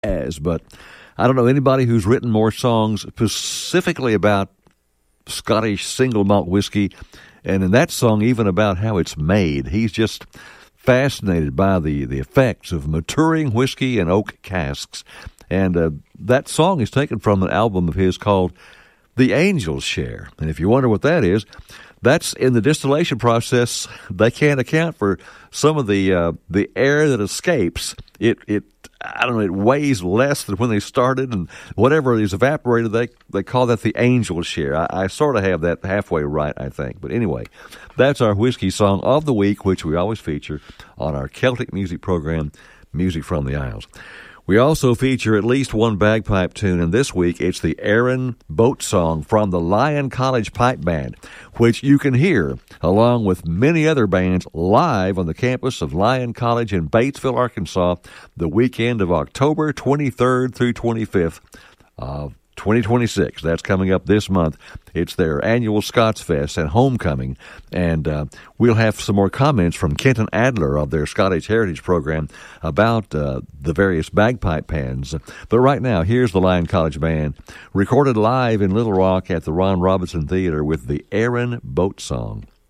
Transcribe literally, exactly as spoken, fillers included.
as, but I don't know anybody who's written more songs specifically about Scottish single malt whiskey, and in that song even about how it's made. He's just fascinated by the, the effects of maturing whiskey in oak casks, and uh, that song is taken from an album of his called The Angel's Share. And if you wonder what that is, that's in the distillation process. They can't account for some of the uh, the air that escapes. It it I don't know. It weighs less than when they started, and whatever is evaporated, they they call that the Angel's Share. I, I sort of have that halfway right, I think. But anyway, that's our whiskey song of the week, which we always feature on our Celtic music program, Music from the Isles. We also feature at least one bagpipe tune, and this week it's the Erin Boat Song from the Lyon College Pipe Band, which you can hear along with many other bands live on the campus of Lyon College in Batesville, Arkansas, the weekend of October twenty-third through twenty-fifth of twenty twenty-six. That's coming up this month. It's their annual Scots Fest and homecoming, and uh, we'll have some more comments from Kenton Adler of their Scottish Heritage Program about uh, the various bagpipe bands. But right now, here's the Lyon College Band, recorded live in Little Rock at the Ron Robinson Theater with the Erin Boat Song.